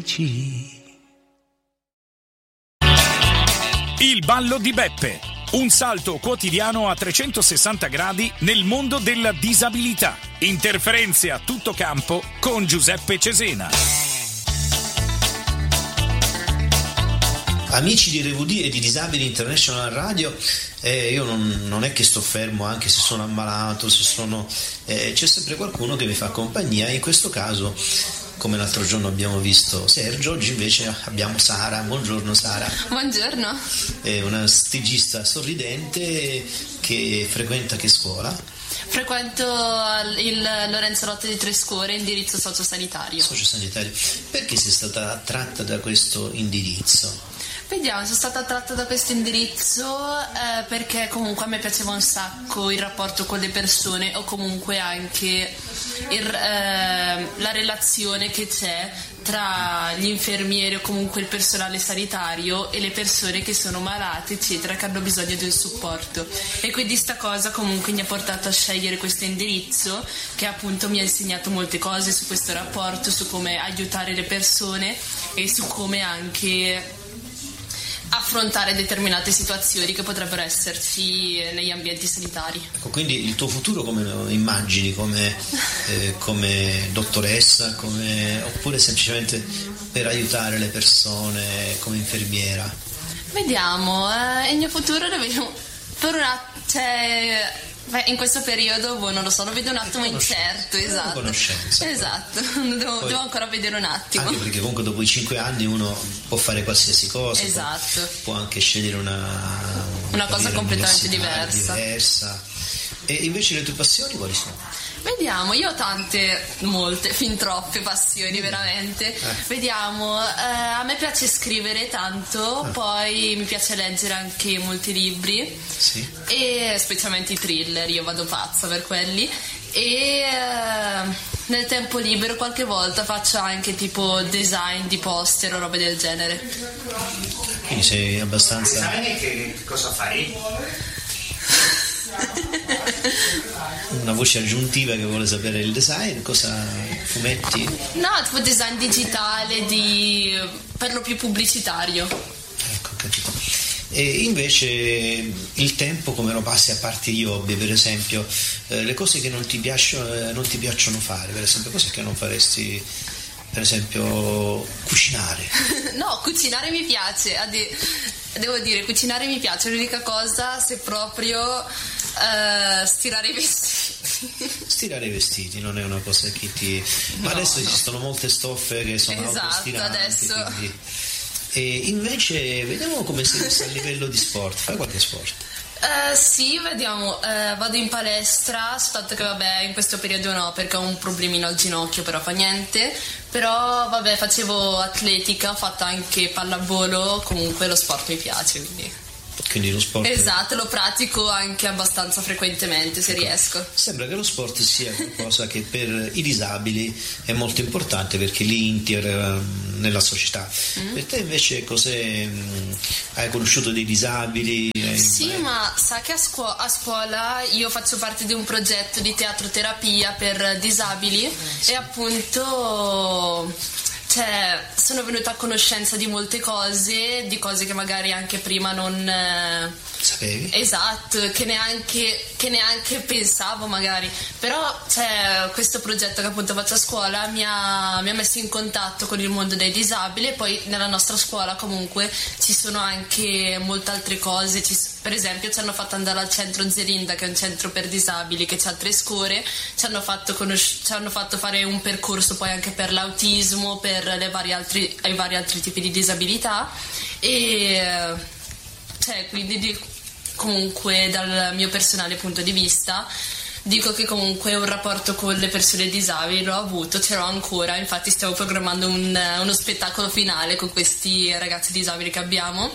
Il ballo di Beppe, un salto quotidiano a 360 gradi nel mondo della disabilità. Interferenze a tutto campo con Giuseppe Cesena. Amici di RVD e di Disabili International Radio, io non è che sto fermo anche se sono ammalato, c'è sempre qualcuno che mi fa compagnia, e in questo caso, come l'altro giorno abbiamo visto Sergio, oggi invece abbiamo Sara. Buongiorno Sara. Buongiorno. È una stagista sorridente che frequenta che scuola? Frequento il Lorenzo Lotti di Trescore, indirizzo sociosanitario. Sociosanitario. Perché sei stata attratta da questo indirizzo? Vediamo, sono stata attratta da questo indirizzo perché comunque a me piaceva un sacco il rapporto con le persone, o comunque anche la relazione che c'è tra gli infermieri o comunque il personale sanitario e le persone che sono malate eccetera, che hanno bisogno di un supporto, e quindi sta cosa comunque mi ha portato a scegliere questo indirizzo, che appunto mi ha insegnato molte cose su questo rapporto, su come aiutare le persone e su come anche affrontare determinate situazioni che potrebbero esserci negli ambienti sanitari. Ecco, quindi il tuo futuro come lo immagini? Come dottoressa, oppure semplicemente per aiutare le persone come infermiera? Vediamo, il mio futuro lo vedo per in questo periodo, non lo so, lo vedo un attimo incerto, esatto. Conoscenza. Esatto, devo ancora vedere un attimo. Anche perché comunque dopo i 5 anni uno può fare qualsiasi cosa. Esatto. Può anche scegliere una cosa completamente diversa. E invece le tue passioni quali sono? Vediamo, io ho molte, fin troppe passioni veramente. Vediamo, a me piace scrivere tanto, poi mi piace leggere anche molti libri, sì. E specialmente i thriller, io vado pazza per quelli, e nel tempo libero qualche volta faccio anche tipo design di poster o robe del genere. Quindi sei abbastanza... Design, che cosa fai? Una voce aggiuntiva che vuole sapere il design, cosa, fumetti? No, tipo design digitale per lo più pubblicitario. Ecco, capito. E invece il tempo come lo passi, a parte gli hobby, per esempio, le cose che non ti piacciono fare, per esempio, cose che non faresti, per esempio cucinare? No, cucinare mi piace, devo dire, cucinare mi piace, l'unica cosa se proprio stirare i vestiti. Stirare i vestiti non è una cosa che ti... Ma adesso esistono molte stoffe che sono autostiranti, adesso. Quindi... E invece vediamo come sei messa a livello di sport, fai qualche sport? Sì, vediamo, vado in palestra, soltanto che vabbè in questo periodo no, perché ho un problemino al ginocchio, però fa niente. Però vabbè, facevo atletica, ho fatto anche pallavolo, comunque lo sport mi piace, quindi lo sport... Esatto, lo pratico anche abbastanza frequentemente se riesco. Sembra che lo sport sia qualcosa che per i disabili è molto importante, perché li integra nella società. Per te invece hai conosciuto dei disabili? Sì, ma sa che a scuola io faccio parte di un progetto di teatroterapia per disabili, e appunto sono venuta a conoscenza di molte cose, di cose che magari anche prima non sapevi? Esatto, che neanche pensavo magari. Però questo progetto che appunto faccio a scuola mi ha messo in contatto con il mondo dei disabili, e poi nella nostra scuola comunque ci sono anche molte altre cose. Per esempio ci hanno fatto andare al centro Zelinda, che è un centro per disabili che c'ha 3 scuole, ci hanno fatto fare un percorso poi anche per l'autismo, per i vari altri tipi di disabilità, e quindi comunque dal mio personale punto di vista dico che comunque un rapporto con le persone disabili l'ho avuto, ce l'ho ancora, infatti stiamo programmando uno spettacolo finale con questi ragazzi disabili che abbiamo,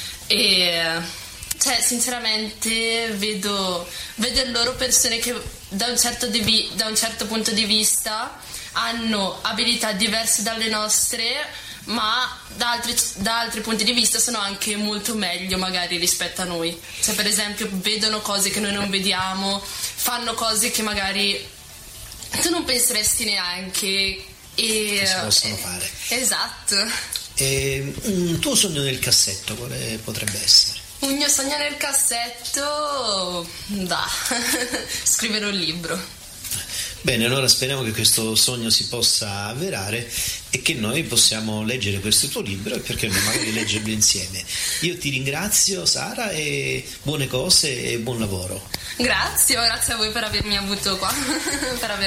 e sinceramente vedo loro persone che da un certo punto di vista hanno abilità diverse dalle nostre, ma da altri punti di vista sono anche molto meglio magari rispetto a noi. Per esempio vedono cose che noi non vediamo, fanno cose che magari tu non penseresti neanche e che si possono fare. Esatto. Un tuo sogno nel cassetto quale potrebbe essere? Un mio sogno nel cassetto, scrivere un libro. Bene, allora speriamo che questo sogno si possa avverare e che noi possiamo leggere questo tuo libro e perché no, magari leggerlo insieme. Io ti ringrazio, Sara, e buone cose e buon lavoro. Grazie a voi per avermi avuto qua. Per aver